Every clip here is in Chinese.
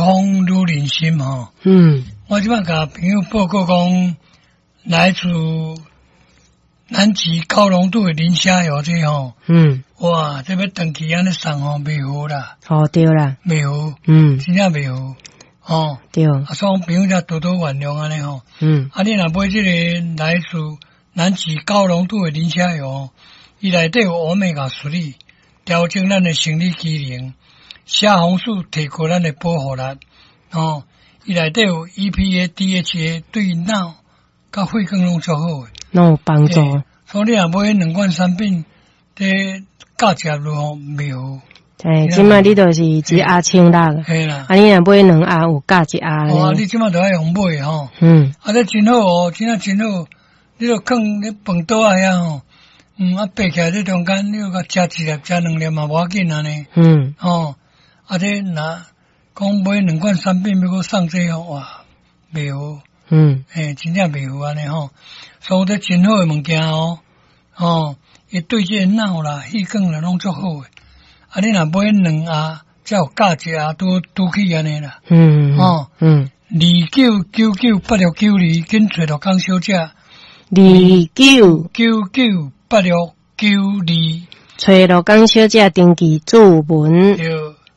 风如人心吼。我即摆甲朋友报告讲，来自南极高浓度的磷虾油这吼。哇，这要长期安尼送吼袂好啦。 哦，对啦， 袂好。真正袂好。哦， 对。 所以朋友才多多原谅安尼吼。你若买这个来自南极高浓度的磷虾油，伊内底有欧米伽3，调整咱的生理机能，虾红素提高咱的保护力。哦，伊内底有 EPA、DHA， 对脑甲肺功能足好诶， 有帮助。 所以你若买两罐产品，这价值如何袂好？ 即摆你就是一盒清啦， 系啦。 你若买两盒有价一盒。 哦，你即摆都爱用买吼。这真好哦，真正真好。你著放你饭桌啊遐吼，爬起来这中间，你甲食一粒、食两粒嘛无要紧安尼。这若讲买两罐产品要搁送这吼，哇，袂好。真正袂好安尼吼。所以这真好诶物件哦。伊对这脑啦、血管啦拢足好诶。你若买两盒，才有价一盒拄起安尼啦。29998692，紧找着讲小姐。29998692， 找着讲小姐登记注文。 对。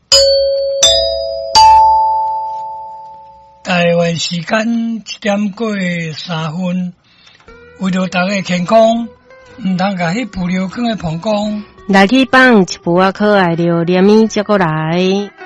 台湾时间1点过3分，为着大家健康，唔通甲迄布料放在膀胱。 来去放一布可爱料，连米才过来。